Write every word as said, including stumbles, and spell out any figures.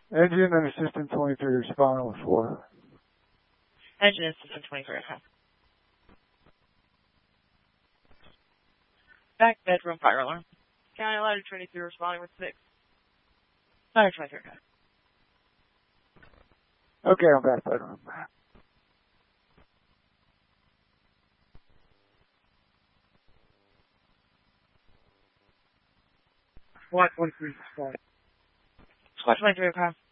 Engine and assistant twenty-three responding with four. Engine and assistant twenty-three, okay. Back bedroom fire alarm. County ladder twenty-three responding with six. Ladder twenty-three, okay. Okay, I'm back bedroom. Squad twenty-three responding. Squad twenty-three, okay.